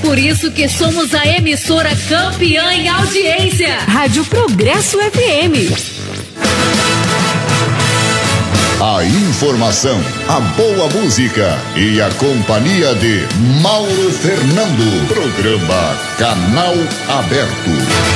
por isso que somos a emissora campeã em audiência. Rádio Progresso FM. A informação, a boa música e a companhia de Mauro Fernando. Programa Canal Aberto.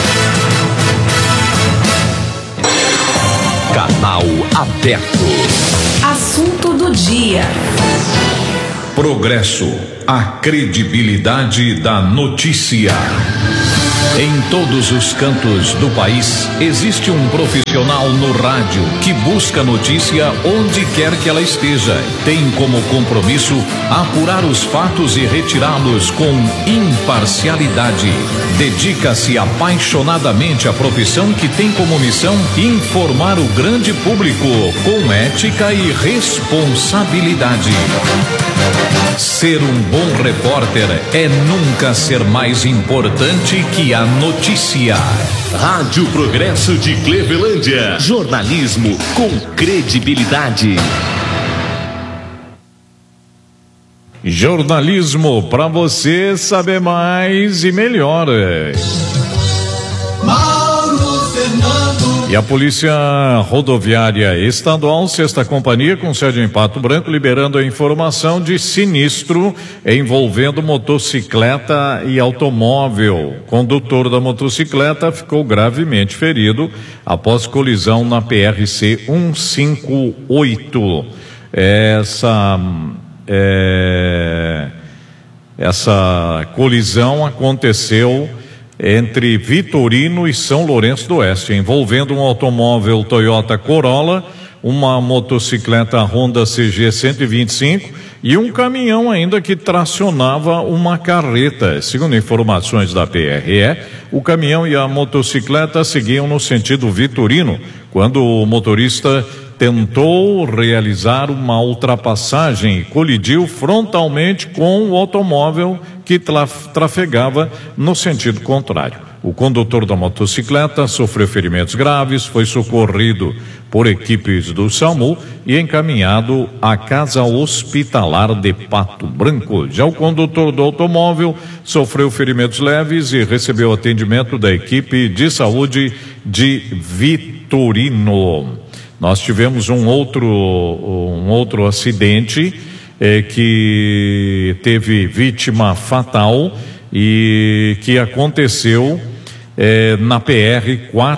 Canal Aberto. Assunto do dia. Progresso, a credibilidade da notícia. Em todos os cantos do país, existe um profissional no rádio que busca notícia onde quer que ela esteja. Tem como compromisso apurar os fatos e retirá-los com imparcialidade. Dedica-se apaixonadamente à profissão que tem como missão informar o grande público com ética e responsabilidade. Ser um bom repórter é nunca ser mais importante que a notícia. Rádio Progresso de Clevelândia. Jornalismo com credibilidade. Jornalismo para você saber mais e melhor. E a Polícia Rodoviária Estadual, 6ª Companhia, com sede em Pato Branco, liberando a informação de sinistro envolvendo motocicleta e automóvel. O condutor da motocicleta ficou gravemente ferido após colisão na PRC 158. Essa colisão aconteceu entre Vitorino e São Lourenço do Oeste, envolvendo um automóvel Toyota Corolla, uma motocicleta Honda CG 125 e um caminhão ainda que tracionava uma carreta. Segundo informações da PRE, o caminhão e a motocicleta seguiam no sentido Vitorino, quando o motorista tentou realizar uma ultrapassagem e colidiu frontalmente com o automóvel que trafegava no sentido contrário. O condutor da motocicleta sofreu ferimentos graves, foi socorrido por equipes do SAMU e encaminhado à Casa Hospitalar de Pato Branco. Já o condutor do automóvel sofreu ferimentos leves e recebeu atendimento da equipe de saúde de Vitorino. Nós tivemos um outro acidente que teve vítima fatal e que aconteceu na PR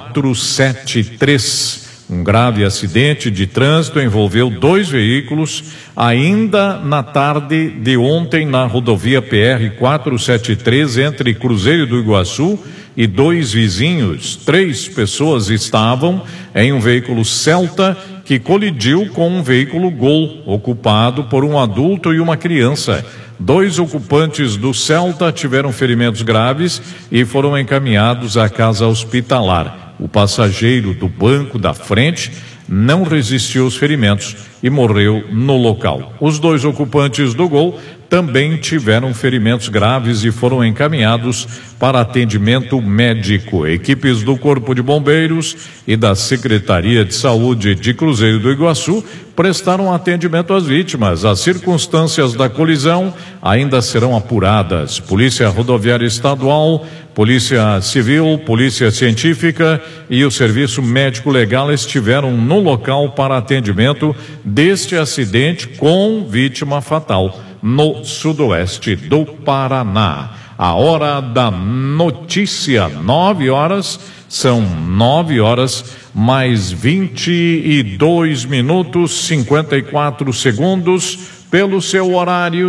473. Um grave acidente de trânsito envolveu 2 veículos ainda na tarde de ontem na rodovia PR 473 entre Cruzeiro do Iguaçu e 2 vizinhos. 3 pessoas estavam em um veículo Celta que colidiu com um veículo Gol ocupado por um adulto e uma criança. 2 ocupantes do Celta tiveram ferimentos graves e foram encaminhados à casa hospitalar. O passageiro do banco da frente não resistiu aos ferimentos e morreu no local. Os 2 ocupantes do Gol também tiveram ferimentos graves e foram encaminhados para atendimento médico. Equipes do Corpo de Bombeiros e da Secretaria de Saúde de Cruzeiro do Iguaçu prestaram atendimento às vítimas. As circunstâncias da colisão ainda serão apuradas. Polícia Rodoviária Estadual, Polícia Civil, Polícia Científica e o Serviço Médico Legal estiveram no local para atendimento deste acidente com vítima fatal no sudoeste do Paraná. A hora da notícia, 9 horas, são 9 horas mais 22 minutos, 54 segundos, pelo seu horário